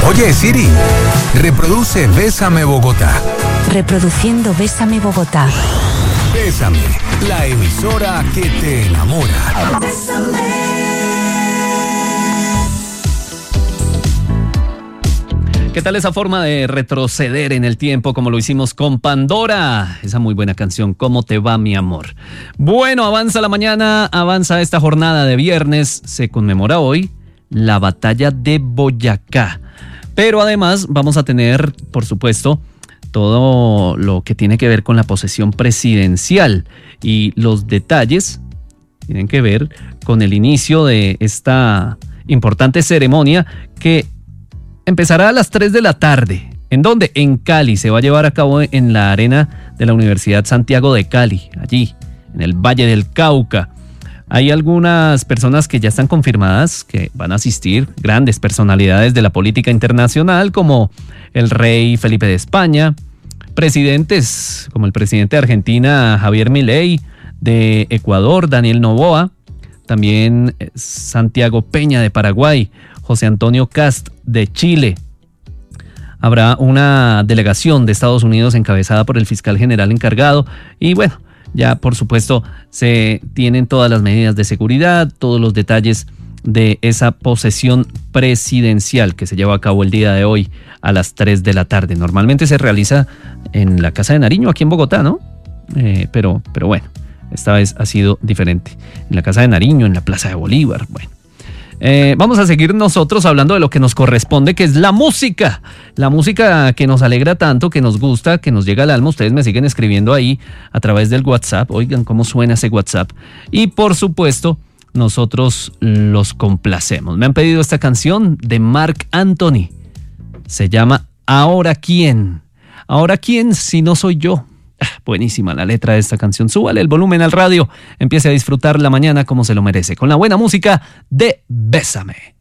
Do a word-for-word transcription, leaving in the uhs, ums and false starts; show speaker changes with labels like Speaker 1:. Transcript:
Speaker 1: Oye, Siri, reproduce Bésame Bogotá.
Speaker 2: Reproduciendo Bésame Bogotá.
Speaker 1: Bésame, la emisora que te enamora. Bésame.
Speaker 3: ¿Qué tal esa forma de retroceder en el tiempo como lo hicimos con Pandora? Esa muy buena canción, ¿Cómo te va, mi amor? Bueno, avanza la mañana, avanza esta jornada de viernes. Se conmemora hoy la batalla de Boyacá. Pero además vamos a tener, por supuesto, todo lo que tiene que ver con la posesión presidencial. Y los detalles tienen que ver con el inicio de esta importante ceremonia que empezará a las tres de la tarde. ¿En dónde? En Cali. Se va a llevar a cabo en la arena de la Universidad Santiago de Cali, allí, en el Valle del Cauca. Hay algunas personas que ya están confirmadas que van a asistir, grandes personalidades de la política internacional, como el rey Felipe de España, presidentes como el presidente de Argentina, Javier Milei, de Ecuador, Daniel Noboa, también Santiago Peña de Paraguay, José Antonio Kast de Chile. Habrá una delegación de Estados Unidos encabezada por el fiscal general encargado y bueno, ya por supuesto se tienen todas las medidas de seguridad, todos los detalles de esa posesión presidencial que se lleva a cabo el día de hoy a las tres de la tarde. Normalmente se realiza en la Casa de Nariño, aquí en Bogotá, ¿no? Eh, pero, pero bueno, esta vez ha sido diferente. En la Casa de Nariño, en la Plaza de Bolívar, bueno. Eh, vamos a seguir nosotros hablando de lo que nos corresponde, que es la música. La música que nos alegra tanto, que nos gusta, que nos llega al alma. Ustedes me siguen escribiendo ahí a través del WhatsApp. Oigan cómo suena ese WhatsApp. Y por supuesto, nosotros los complacemos. Me han pedido esta canción de Marc Anthony. Se llama ¿Ahora quién? ¿Ahora quién si no soy yo? Buenísima la letra de esta canción. Súbale el volumen al radio. Empiece a disfrutar la mañana como se lo merece, con la buena música de Bésame.